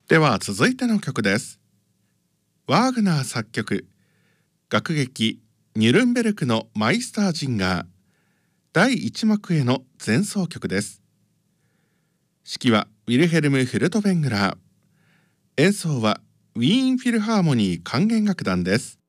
では続いての曲です。ワーグナー作曲、楽劇ニュルンベルクのマイスタージンガー第1幕への前奏曲です。指揮はウィルヘルム・フルトベングラー、演奏はウィーンフィルハーモニー管弦楽団です。